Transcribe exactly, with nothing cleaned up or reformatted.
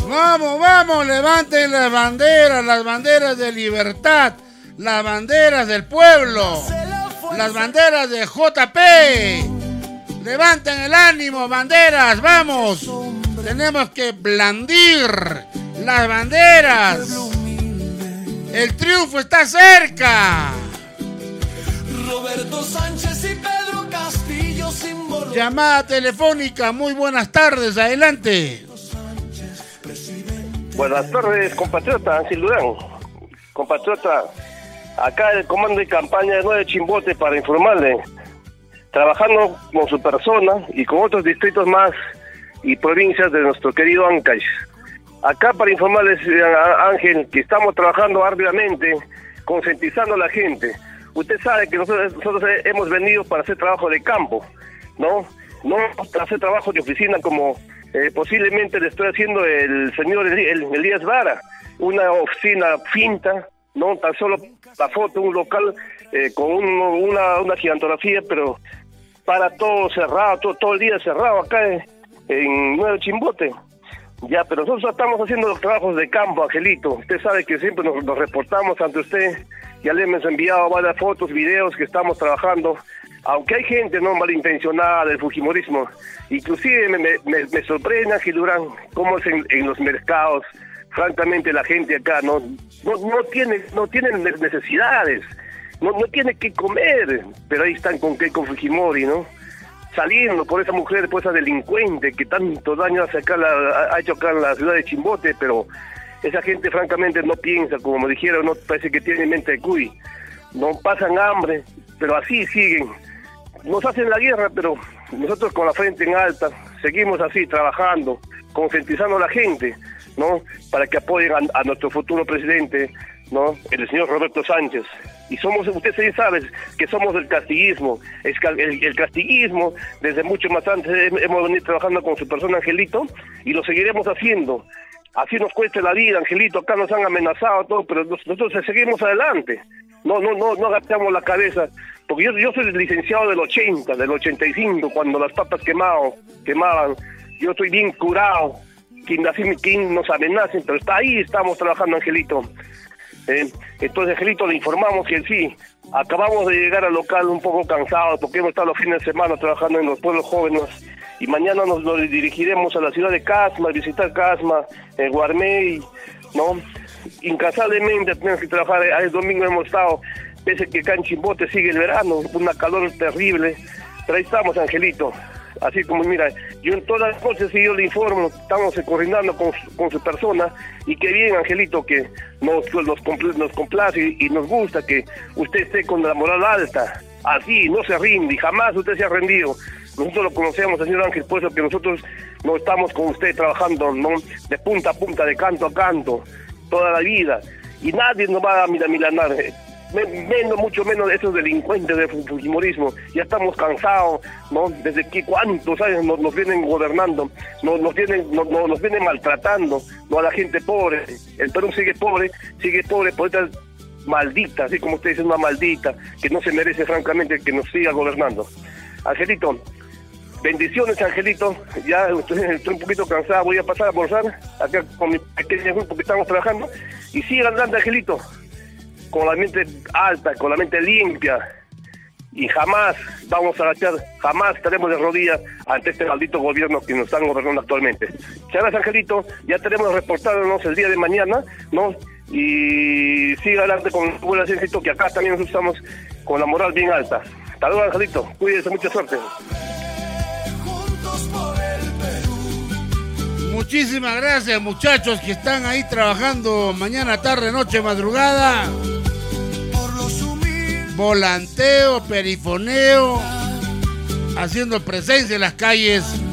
Vamos, vamos, levanten las banderas, las banderas de libertad, las banderas del pueblo, las banderas de J P. Levanten el ánimo, banderas, vamos. Tenemos que blandir las banderas. El triunfo está cerca. Roberto Sánchez y Pedro Castillo, símbolo. Llamada telefónica, muy buenas tardes, adelante. Buenas tardes, compatriota Ángel Durán. Compatriota, acá el comando de campaña de nueve Chimbote para informarle, trabajando con su persona y con otros distritos más y provincias de nuestro querido Ancash. Acá para informarles, Ángel, que estamos trabajando arduamente, concientizando a la gente. Usted sabe que nosotros, nosotros hemos venido para hacer trabajo de campo, ¿no? No para hacer trabajo de oficina como eh, posiblemente le estoy haciendo el señor Elías Vara, una oficina finta, no tan solo la foto, un local eh, con un, una, una gigantografía, pero para todo cerrado, todo, todo el día cerrado acá en, en Nuevo Chimbote. Ya, pero nosotros estamos haciendo los trabajos de campo, Angelito. Usted sabe que siempre nos, nos reportamos ante usted. Ya le hemos enviado varias fotos, videos que estamos trabajando. Aunque hay gente no malintencionada del fujimorismo. Inclusive me, me, me sorprende, Ángel Durán, cómo es en, en los mercados. Francamente la gente acá no no, no tiene no tienen necesidades. No, no tiene que comer. Pero ahí están con qué, con Fujimori, ¿no? Saliendo por esa mujer, por esa delincuente que tanto daño hace acá la, ha hecho acá en la ciudad de Chimbote, pero esa gente francamente no piensa, como me dijeron, no parece que tienen mente de cuy, no pasan hambre, pero así siguen, nos hacen la guerra, pero nosotros con la frente en alta, seguimos así trabajando, concientizando a la gente, ¿no? Para que apoyen a, a nuestro futuro presidente, ¿no? El señor Roberto Sánchez. Y somos, usted sí sabe que somos del castiguismo, es el, el castiguismo, desde mucho más antes hemos venido trabajando con su persona Angelito, y lo seguiremos haciendo. Así nos cueste la vida, Angelito, acá nos han amenazado todo, pero nosotros seguimos adelante. No, no, no, no agachamos la cabeza, porque yo, yo soy licenciado del ochenta, del ochenta y cinco, cuando las papas quemaban, quemaban, yo estoy bien curado, quien así quien nos amenacen, pero está ahí, estamos trabajando, Angelito. Eh, entonces, Angelito, le informamos que sí, acabamos de llegar al local un poco cansados porque hemos estado los fines de semana trabajando en los pueblos jóvenes y mañana nos, nos dirigiremos a la ciudad de Casma, a visitar Casma, eh, Guarmey, ¿no? Incansablemente tenemos que trabajar. El domingo hemos estado, pese que acá en Chimbote sigue el verano, una calor terrible, pero ahí estamos, Angelito. Así como, mira, yo en todas las noches si yo le informo, estamos coordinando con, con su persona, y qué bien, Angelito, que nos, nos, compl- nos complace y, y nos gusta que usted esté con la moral alta, así, no se rinde, y jamás usted se ha rendido. Nosotros lo conocemos, señor Ángel, por eso que nosotros no estamos con usted trabajando, ¿no? De punta a punta, de canto a canto, toda la vida, y nadie nos va a milanar. Menos, mucho menos de esos delincuentes del fujimorismo. Ya estamos cansados, ¿no? Desde que cuántos años nos, nos vienen gobernando, nos, nos vienen nos, nos vienen maltratando, ¿no? A la gente pobre. El Perú sigue pobre, sigue pobre por esta maldita, así como usted dice, una maldita, que no se merece francamente que nos siga gobernando. Angelito, bendiciones, Angelito. Ya estoy, estoy un poquito cansado, voy a pasar a almorzar acá con mi pequeño grupo que estamos trabajando, y sigue andando, Angelito, con la mente alta, con la mente limpia, y jamás vamos a agachar, jamás estaremos de rodillas ante este maldito gobierno que nos están gobernando actualmente. Muchas gracias, Angelito, ya tenemos reportarnos el día de mañana, ¿no? Y siga adelante con el buen Angelito, que acá también nosotros estamos con la moral bien alta. Hasta luego, Angelito, cuídese, mucha suerte. Muchísimas gracias, muchachos que están ahí trabajando mañana, tarde, noche, madrugada. Volanteo, perifoneo, haciendo presencia en las calles